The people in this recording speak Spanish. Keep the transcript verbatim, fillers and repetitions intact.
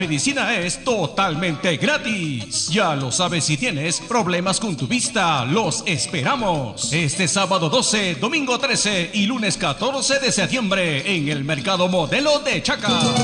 Medicina es totalmente gratis. Ya lo sabes, si tienes problemas con tu vista, los esperamos. Este sábado doce, domingo trece y lunes catorce de septiembre en el Mercado Modelo de Chaca.